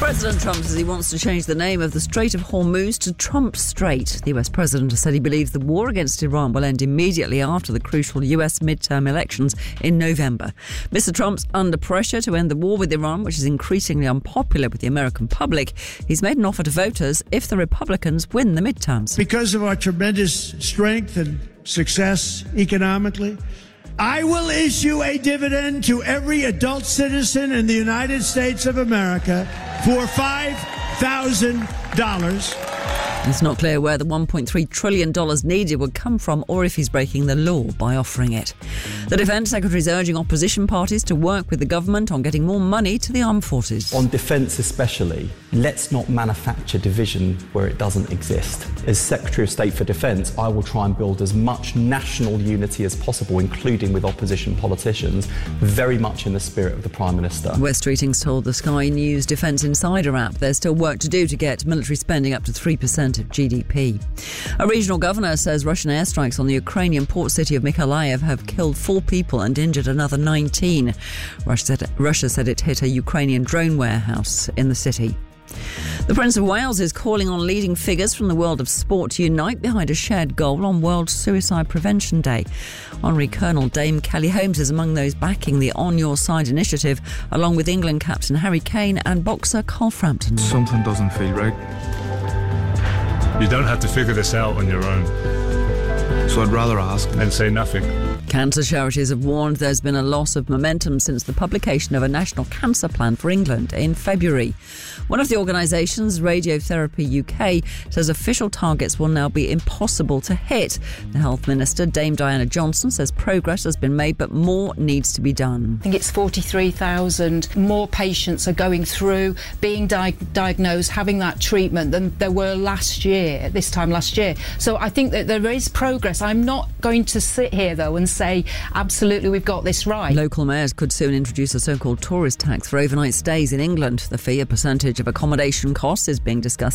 President Trump says he wants to change the name of the Strait of Hormuz to Trump Strait. The US President has said he believes the war against Iran will end immediately after the crucial US midterm elections in November. Mr. Trump's under pressure to end the war with Iran, which is increasingly unpopular with the American public. He's made an offer to voters if the Republicans win the midterms. Because of our tremendous strength and success economically, I will issue a dividend to every adult citizen in the United States of America for $5,000. It's not clear where the $1.3 trillion needed would come from or if he's breaking the law by offering it. The Defence Secretary is urging opposition parties to work with the government on getting more money to the armed forces. On defence especially, let's not manufacture division where it doesn't exist. As Secretary of State for Defence, I will try and build as much national unity as possible, including with opposition politicians, very much in the spirit of the Prime Minister. Wes Streeting's told the Sky News Defence Insider app there's still work to do to get military spending up to 3% of GDP. A regional governor says Russian airstrikes on the Ukrainian port city of Mykolaiv have killed 4 people and injured another 19. Russia said it hit a Ukrainian drone warehouse in the city. The Prince of Wales is calling on leading figures from the world of sport to unite behind a shared goal on World Suicide Prevention Day. Honorary Colonel Dame Kelly Holmes is among those backing the On Your Side initiative, along with England captain Harry Kane and boxer Carl Frampton. Something doesn't feel right. You don't have to figure this out on your own. So I'd rather ask and say nothing. Cancer charities have warned there's been a loss of momentum since the publication of a national cancer plan for England in February. One of the organisations, Radiotherapy UK, says official targets will now be impossible to hit. The Health Minister, Dame Diana Johnson, says progress has been made, but more needs to be done. I think it's 43,000 more patients are going through, being diagnosed, having that treatment than there were this time last year. So I think that there is progress. I'm not going to sit here, though, and say, absolutely, we've got this right. Local mayors could soon introduce a so-called tourist tax for overnight stays in England. The fee, a percentage of accommodation costs, is being discussed